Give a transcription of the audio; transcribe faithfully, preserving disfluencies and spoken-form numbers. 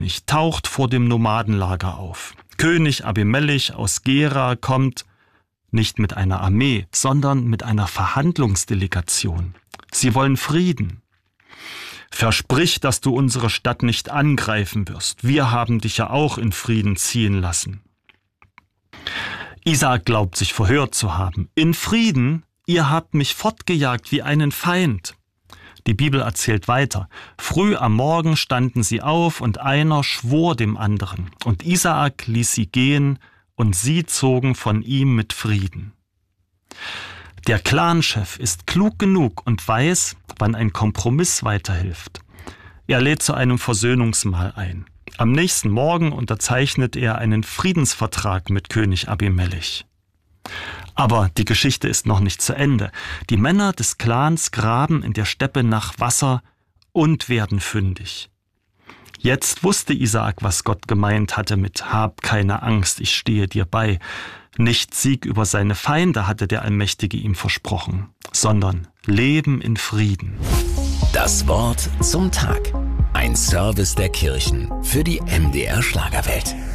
Nicht, taucht vor dem Nomadenlager auf. König Abimelech aus Gera kommt nicht mit einer Armee, sondern mit einer Verhandlungsdelegation. Sie wollen Frieden. Versprich, dass du unsere Stadt nicht angreifen wirst. Wir haben dich ja auch in Frieden ziehen lassen. Isaak glaubt, sich verhört zu haben. In Frieden, ihr habt mich fortgejagt wie einen Feind. Die Bibel erzählt weiter. Früh am Morgen standen sie auf und einer schwor dem anderen. Und Isaak ließ sie gehen und sie zogen von ihm mit Frieden. Der Clanchef ist klug genug und weiß, wann ein Kompromiss weiterhilft. Er lädt zu einem Versöhnungsmahl ein. Am nächsten Morgen unterzeichnet er einen Friedensvertrag mit König Abimelech. Aber die Geschichte ist noch nicht zu Ende. Die Männer des Clans graben in der Steppe nach Wasser und werden fündig. Jetzt wusste Isaak, was Gott gemeint hatte mit „Hab keine Angst, ich stehe dir bei". Nicht Sieg über seine Feinde hatte der Allmächtige ihm versprochen, sondern Leben in Frieden. Das Wort zum Tag. Ein Service der Kirchen für die M D R Schlagerwelt.